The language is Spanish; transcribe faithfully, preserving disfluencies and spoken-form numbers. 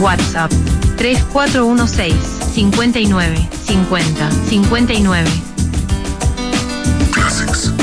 WhatsApp tres cuatro uno seis, cincuenta y nueve, cincuenta, cincuenta y nueve. Classics.